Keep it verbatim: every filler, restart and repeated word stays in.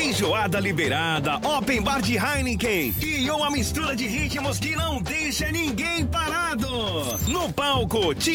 Feijoada liberada, open bar de Heineken e uma mistura de ritmos que não deixa ninguém parado. No palco, Tim